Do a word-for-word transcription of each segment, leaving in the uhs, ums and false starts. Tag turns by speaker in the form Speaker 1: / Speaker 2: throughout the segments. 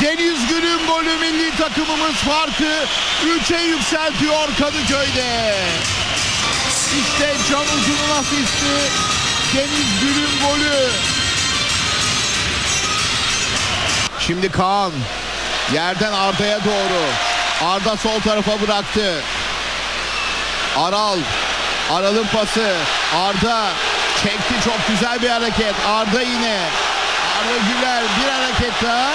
Speaker 1: Deniz Gül'ün golü milli takımımız farkı üçe yükseltiyor Kadıköy'de. İşte Can Uzun'un asisti, Deniz Gül'ün golü. Şimdi Kaan yerden Arda'ya doğru. Arda sol tarafa bıraktı. Aral. Aral'ın pası. Arda çekti, çok güzel bir hareket. Arda yine. Arda Güler bir hareket daha.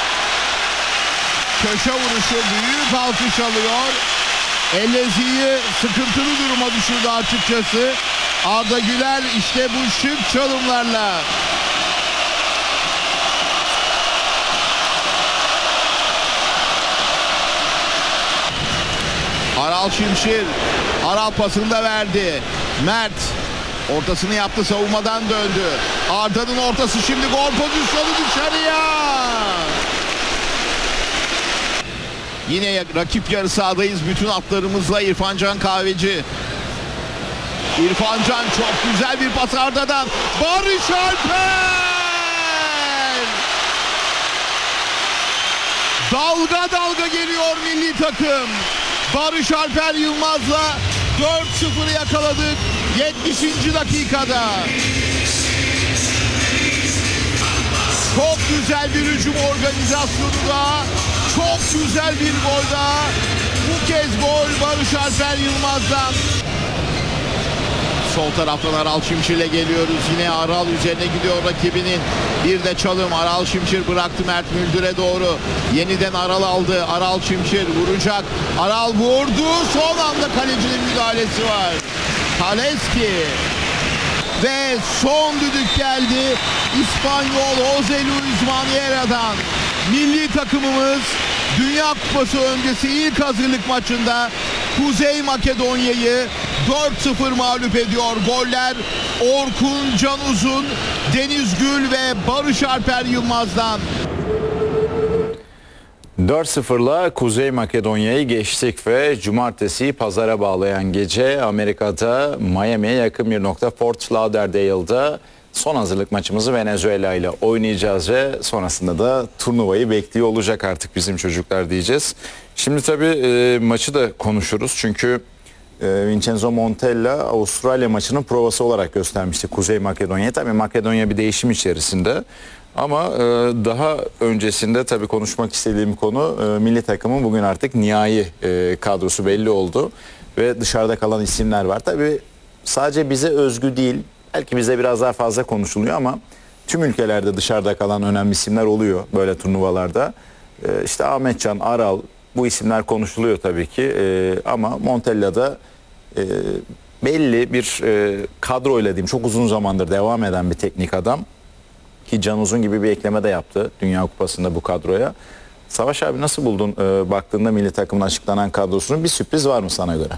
Speaker 1: Köşe vuruşu, büyük alkış alıyor. Ellezi'yi sıkıntılı duruma düşürdü açıkçası. Arda Güler işte bu şık çalımlarla. Aral Şimşir. Aral pasını da verdi. Mert ortasını yaptı, savunmadan döndü. Arda'nın ortası, şimdi gol pozisyonu dışarıya. Yine rakip yarı sahadayız bütün atlarımızla. İrfan Can Kahveci. İrfan Can, çok güzel bir pas Arda'dan. Barış Alper! Dalga dalga geliyor milli takım. Barış Alper Yılmaz'la dört sıfırı yakaladık yetmişinci dakikada. Çok güzel bir hücum organizasyonu da, çok güzel bir gol daha. Bu kez gol Barış Alper Yılmaz'dan. Sol taraftan Aral Şimşir'le geliyoruz. Yine Aral üzerine gidiyor rakibinin. Bir de çalım. Aral Şimşir bıraktı Mert Müldür'e doğru. Yeniden Aral aldı. Aral Şimşir vuracak. Aral vurdu. Son anda kalecinin müdahalesi var. Kaleski. Ve son düdük geldi. İspanyol Jose Luis Maniera'dan. Milli takımımız Dünya Kupası öncesi ilk hazırlık maçında Kuzey Makedonya'yı dört sıfır mağlup ediyor. Goller Orkun Canuzun, Deniz Gül ve Barış Alper Yılmaz'dan.
Speaker 2: dört sıfırla Kuzey Makedonya'yı geçtik ve cumartesi pazara bağlayan gece Amerika'da Miami'ye yakın bir nokta Fort Lauderdale'da son hazırlık maçımızı Venezuela ile oynayacağız ve sonrasında da turnuvayı bekliyor olacak artık bizim çocuklar diyeceğiz. Şimdi tabii e, maçı da konuşuruz çünkü e, Vincenzo Montella Avustralya maçının provası olarak göstermişti Kuzey Makedonya'ya. Tabii Makedonya bir değişim içerisinde ama e, daha öncesinde tabii konuşmak istediğim konu e, milli takımın bugün artık nihai e, kadrosu belli oldu ve dışarıda kalan isimler var. Tabii sadece bize özgü değil. Belki bize biraz daha fazla konuşuluyor ama tüm ülkelerde dışarıda kalan önemli isimler oluyor böyle turnuvalarda. Ee, işte Ahmetcan, Aral, bu isimler konuşuluyor tabii ki. Ee, ama Montella'da e, belli bir e, kadroyla diyeyim, çok uzun zamandır devam eden bir teknik adam. Ki Can Uzun gibi bir ekleme de yaptı Dünya Kupası'nda bu kadroya. Savaş abi, nasıl buldun e, baktığında milli takımın açıklanan kadrosunun? Bir sürpriz var mı sana göre?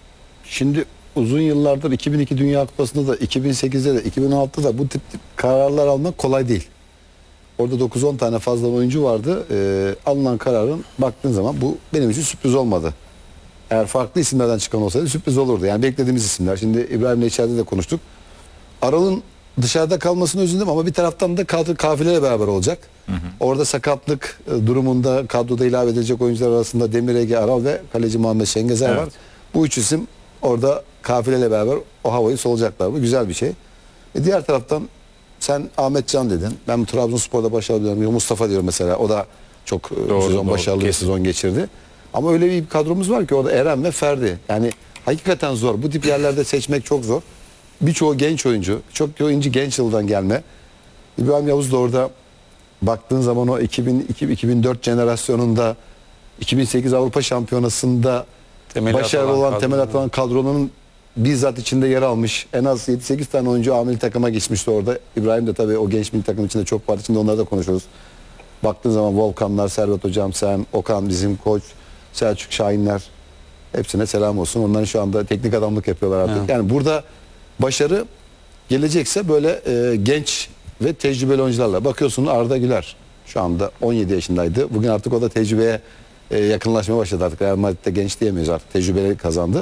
Speaker 3: Şimdi uzun yıllardır iki bin iki Dünya Kupası'nda da iki bin sekizde de iki bin altıda da bu tip kararlar almak kolay değil. Orada dokuz on tane fazla oyuncu vardı. Ee, alınan kararın baktığın zaman bu benim için sürpriz olmadı. Eğer farklı isimlerden çıkan olsaydı sürpriz olurdu. Yani beklediğimiz isimler. Şimdi İbrahim'le içeride de konuştuk. Aral'ın dışarıda kalmasını üzüldüm ama bir taraftan da kadro kafileyle beraber olacak. Hı hı. Orada sakatlık durumunda kadroda ilave edilecek oyuncular arasında Demir Ege Aral ve kaleci Muhammed Şengezer evet. var. Bu üç isim orada kafileyle beraber o havayı solacaklar. Bu güzel bir şey. E diğer taraftan sen Ahmet Can dedin. Ben Trabzonspor'da başarılı diyorum. Mustafa diyorum mesela. O da çok doğru, sezon doğru, başarılı kesin. bir sezon geçirdi. Ama öyle bir kadromuz var ki orada Eren ve Ferdi. Yani hakikaten zor. Bu tip yerlerde seçmek çok zor. Birçoğu genç oyuncu. Çok oyuncu genç yıldan gelme. İbrahim Yavuz da orada baktığın zaman o iki bin iki iki bin dört jenerasyonunda iki bin sekiz Avrupa Şampiyonası'nda temel başarılı olan kadro. temel atılan kadronun bizzat içinde yer almış. En az yedi sekiz tane oyuncu A milli takıma geçmişti orada. İbrahim de tabii o genç milli takım içinde çok var. Şimdi onları da konuşuruz. Baktığın zaman Volkanlar, Servet Hocam, sen, Okan bizim koç, Selçuk Şahinler, hepsine selam olsun. Onların şu anda teknik adamlık yapıyorlar artık. Evet. Yani burada başarı gelecekse böyle e, genç ve tecrübeli oyuncularla. Bakıyorsun Arda Güler şu anda on yedi yaşındaydı. Bugün artık o da tecrübeye e, yakınlaşmaya başladı artık. Real Madrid'de genç diyemeyiz artık. Tecrübeli kazandı.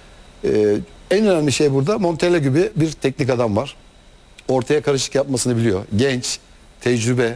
Speaker 3: E, en önemli şey burada Montella gibi bir teknik adam var. Ortaya karışık yapmasını biliyor. Genç, tecrübe,